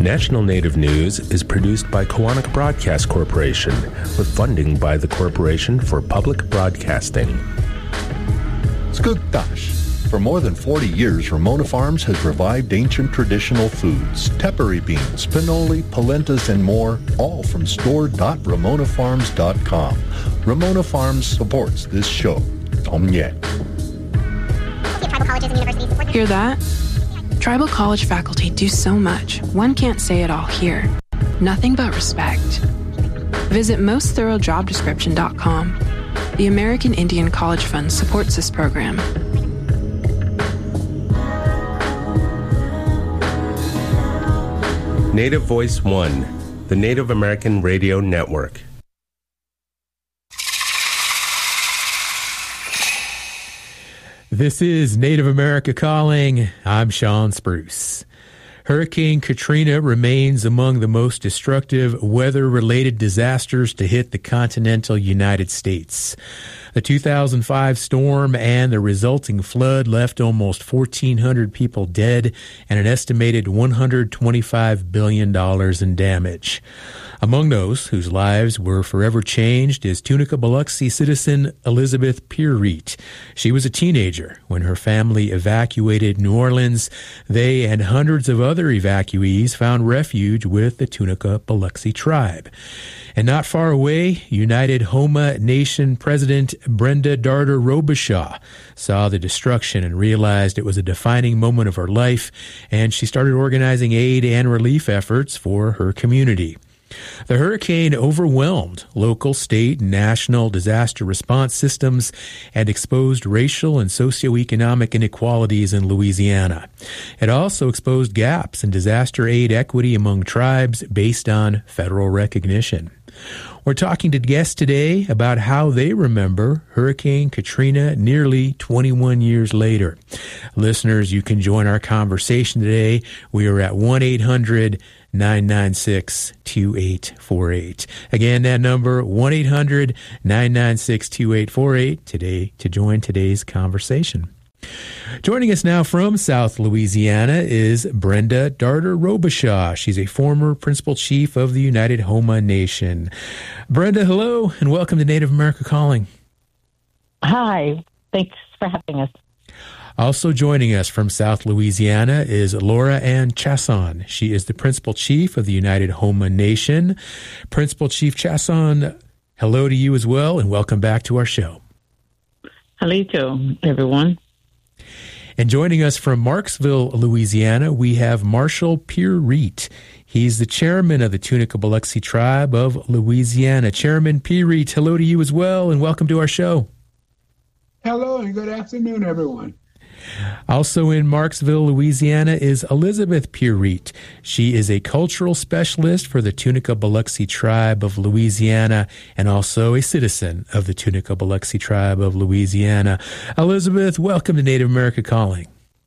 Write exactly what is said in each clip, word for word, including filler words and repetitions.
National Native News is produced by Koahnic Broadcast Corporation with funding by the Corporation for Public Broadcasting. Skugtash. For more than forty years, Ramona Farms has revived ancient traditional foods, tepary beans, pinoli, polentas, and more, all from store dot ramona farms dot com. Ramona Farms supports this show. Tomye. Hear that? Tribal college faculty do so much, one can't say it all here. Nothing but respect. Visit most thorough job description dot com. The American Indian College Fund supports this program. Native Voice One, the Native American Radio Network. This is Native America Calling. I'm Sean Spruce. Hurricane Katrina remains among the most destructive weather-related disasters to hit the continental United States. The two thousand five storm and the resulting flood left almost fourteen hundred people dead and an estimated one hundred twenty-five billion dollars in damage. Among those whose lives were forever changed is Tunica Biloxi citizen Elizabeth Pierreet. She was a teenager when her family evacuated New Orleans. They and hundreds of other evacuees found refuge with the Tunica Biloxi tribe. And not far away, United Homa Nation President Brenda Darder Robichaud saw the destruction and realized it was a defining moment of her life, and she started organizing aid and relief efforts for her community. The hurricane overwhelmed local, state, and national disaster response systems and exposed racial and socioeconomic inequalities in Louisiana. It also exposed gaps in disaster aid equity among tribes based on federal recognition. We're talking to guests today about how they remember Hurricane Katrina nearly twenty-one years later. Listeners, you can join our conversation today. We are at one eight hundred nine nine six two eight four eight. Again, that number, one eight hundred nine nine six two eight four eight, today to join today's conversation. Joining us now from South Louisiana is Brenda Darder Robichaud. She's a former principal chief of the United Homa Nation. Brenda, hello, and welcome to Native America Calling. Hi, thanks for having us. Also joining us from South Louisiana is Laura Ann Chasson. She is the principal chief of the United Homa Nation. Principal Chief Chasson, hello to you as well, and welcome back to our show. Hello, everyone. And joining us from Marksville, Louisiana, we have Marshall Pierreet. He's the chairman of the Tunica Biloxi Tribe of Louisiana. Chairman Pierreet, hello to you as well, and welcome to our show. Hello, and good afternoon, everyone. Also in Marksville, Louisiana is Elizabeth Pierreet. She is a cultural specialist for the Tunica Biloxi Tribe of Louisiana and also a citizen of the Tunica Biloxi Tribe of Louisiana. Elizabeth, welcome to Native America Calling.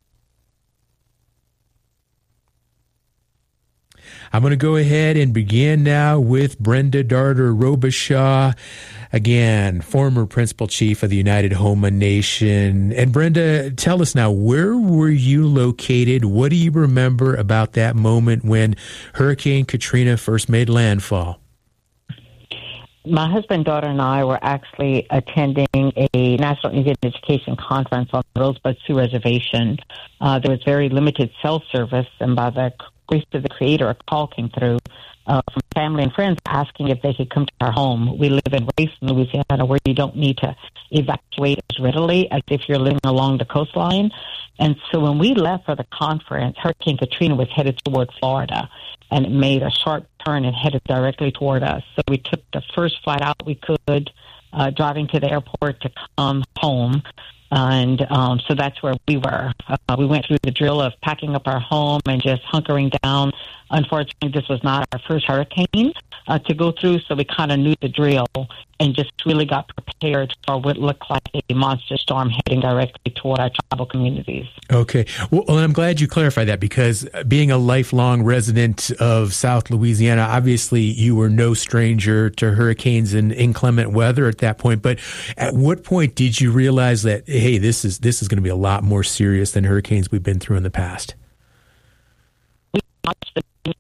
I'm going to go ahead and begin now with Brenda Darder Robichaud. Again, former principal chief of the United Homa Nation. And Brenda, tell us now, where were you located? What do you remember about that moment when Hurricane Katrina first made landfall? My husband, daughter, and I were actually attending a National Indian Education Conference on the Rosebud Sioux Reservation. Uh, there was very limited cell service, and by the grace of the Creator, a call came through uh, from family and friends asking if they could come to our home. We live in Rayson, Louisiana, where you don't need to evacuate as readily as if you're living along the coastline. And so when we left for the conference, Hurricane Katrina was headed toward Florida, and it made a sharp turn and headed directly toward us. So we took the first flight out we could, uh, driving to the airport to come home. And um, so that's where we were. Uh, we went through the drill of packing up our home and just hunkering down. Unfortunately, this was not our first hurricane uh, to go through, so we kind of knew the drill and just really got prepared for what looked like a monster storm heading directly toward our tribal communities. Okay. Well, I'm glad you clarified that, because being a lifelong resident of South Louisiana, obviously you were no stranger to hurricanes and inclement weather at that point. But at what point did you realize that, hey, this is this is going to be a lot more serious than hurricanes we've been through in the past? We watched the news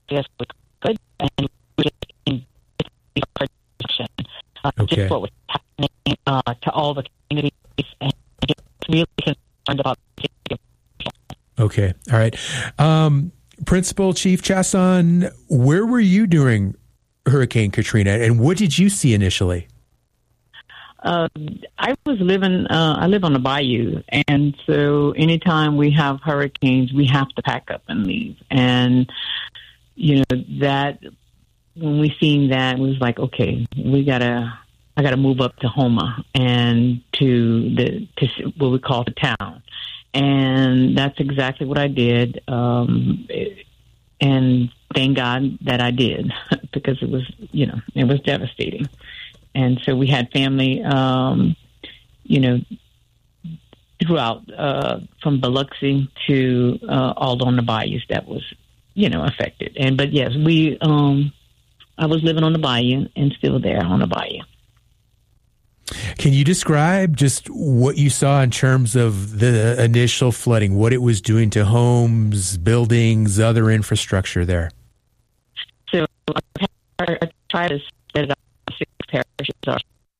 as we could, and we were just in production. Uh, okay. Just what was happening uh, to all the communities, and just really concerned about the safety of people. Okay, all right. Um, Principal Chief Chasson, where were you during Hurricane Katrina, and what did you see initially? Uh, I was living, uh, I live on the bayou, and so anytime we have hurricanes, we have to pack up and leave. And, you know, that, when we seen that, it was like, okay, we gotta, I gotta move up to Houma and to the, to what we call the town. And that's exactly what I did. Um, and thank God that I did, because it was, you know, it was devastating. And so we had family, um, you know, throughout, uh, from Biloxi to uh, all on the bayous that was, you know, affected. And but yes, we, um, I was living on the bayou and still there on the bayou. Can you describe just what you saw in terms of the initial flooding, what it was doing to homes, buildings, other infrastructure there? So I try to split it up. Six parishes are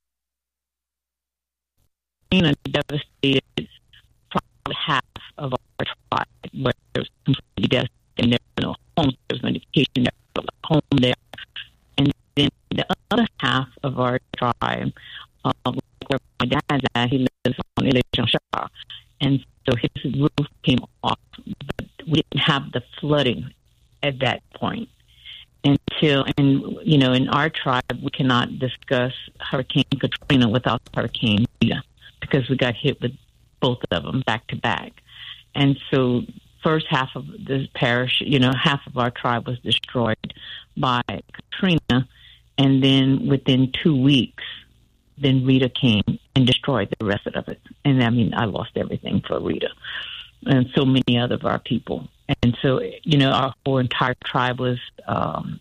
and devastated probably half of our tribe, where there was completely devastated and there were no homes, there was no education, there was no home there. And then the other half of our tribe, uh, where my dad's at, he lives on Ile Shah, and so his roof came off, but we didn't have the flooding at that point. Until, and you know, in our tribe, we cannot discuss Hurricane Katrina without Hurricane Rita, because we got hit with both of them back to back. And so, first half of the parish, you know, half of our tribe was destroyed by Katrina, and then within two weeks, then Rita came and destroyed the rest of it. And I mean, I lost everything for Rita, and so many other of our people. And so, you know, our whole entire tribe was um,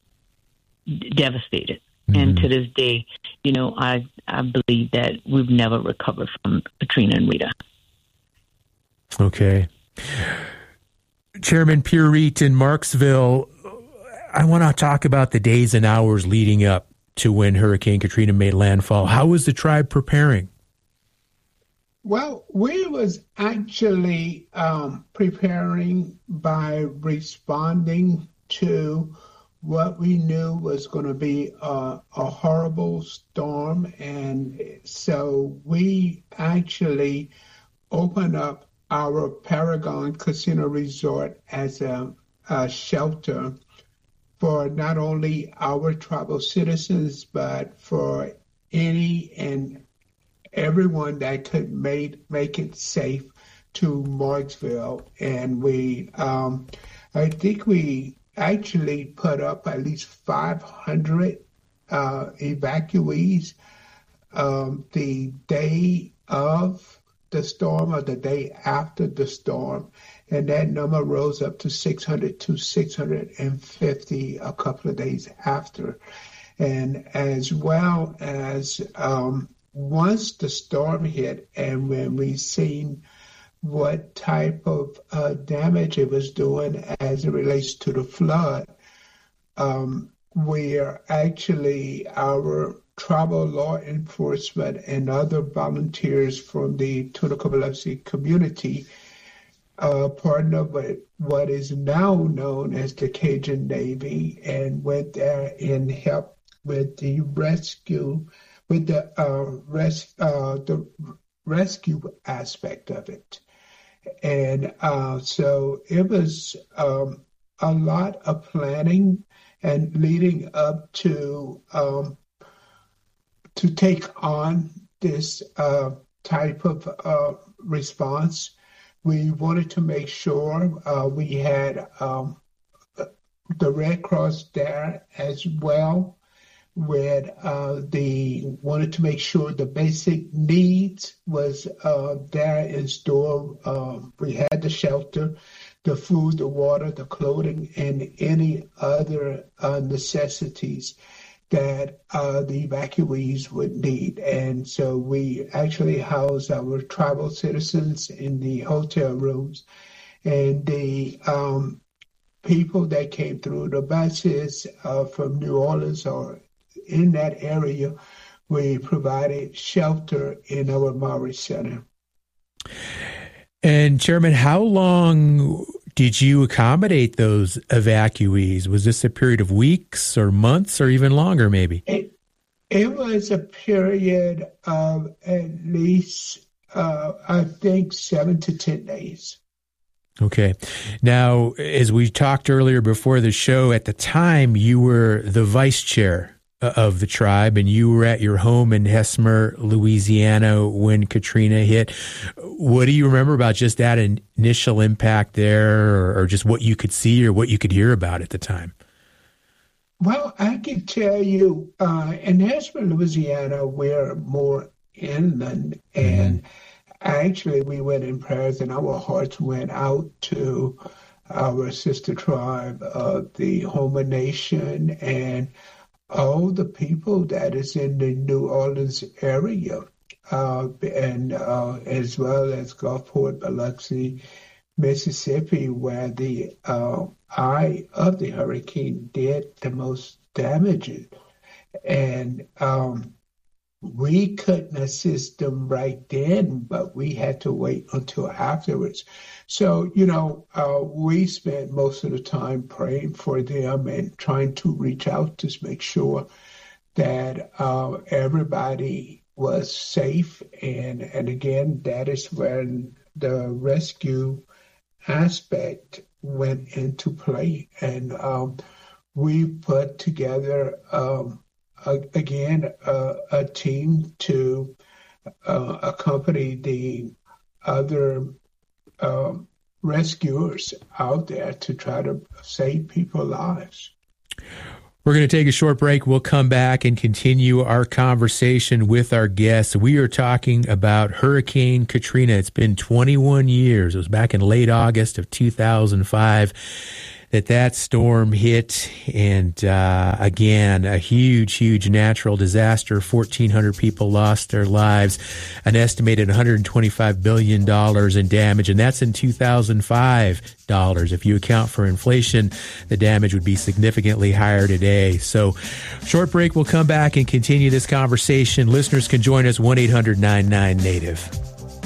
devastated. Mm-hmm. And to this day, you know, I I believe that we've never recovered from Katrina and Rita. Okay. Chairman Pierre in Marksville, I want to talk about the days and hours leading up to when Hurricane Katrina made landfall. How was the tribe preparing? Well, we was actually um, preparing by responding to what we knew was going to be a, a horrible storm. And so we actually opened up our Paragon Casino Resort as a, a shelter for not only our tribal citizens, but for any and everyone that could make make it safe to Marksville. And we, um, I think we actually put up at least five hundred uh, evacuees um, the day of the storm or the day after the storm. And that number rose up to six hundred to six hundred fifty a couple of days after. And as well as um, once the storm hit and when we seen what type of uh, damage it was doing as it relates to the flood, um, where actually our tribal law enforcement and other volunteers from the Tunica Biloxi community uh, partnered with what is now known as the Cajun Navy and went there and helped with the rescue with the uh, res- uh, the rescue aspect of it. And uh, so it was um, a lot of planning and leading up to um, to take on this uh, type of uh, response. We wanted to make sure uh, we had um, the Red Cross there as well. With uh, the wanted to make sure the basic needs was uh, there in store. Uh, we had the shelter, the food, the water, the clothing, and any other uh, necessities that uh, the evacuees would need. And so we actually housed our tribal citizens in the hotel rooms, and the um, people that came through the buses uh, from New Orleans or in that area, we provided shelter in our Maury Center. And Chairman, how long did you accommodate those evacuees? Was this a period of weeks or months or even longer, maybe? It, it was a period of at least, uh, I think, seven to ten days. Okay. Now, as we talked earlier before the show, at the time you were the vice chair of the tribe, and you were at your home in Hesmer, Louisiana, when Katrina hit. What do you remember about just that initial impact there, or, or just what you could see or what you could hear about at the time? Well, I can tell you, uh, in Hesmer, Louisiana, we're more inland, and mm-hmm. actually we went in prayers, and our hearts went out to our sister tribe of the Houma Nation and all the people that is in the New Orleans area, uh, and uh, as well as Gulfport, Biloxi, Mississippi, where the uh, eye of the hurricane did the most damage. And um, we couldn't assist them right then, but we had to wait until afterwards. So, you know, uh, we spent most of the time praying for them and trying to reach out to make sure that uh, everybody was safe. And, and again, that is when the rescue aspect went into play. And um, we put together, um, a, again, uh, a team to uh, accompany the other Um, rescuers out there to try to save people's lives. We're going to take a short break. We'll come back and continue our conversation with our guests. We are talking about Hurricane Katrina. It's been twenty-one years. It was back in late August of two thousand five that that storm hit. And uh, again, a huge, huge natural disaster. fourteen hundred people lost their lives, an estimated one hundred twenty-five billion dollars in damage. And that's in two thousand five dollars. If you account for inflation, the damage would be significantly higher today. So short break. We'll come back and continue this conversation. Listeners can join us one eight hundred nine nine native.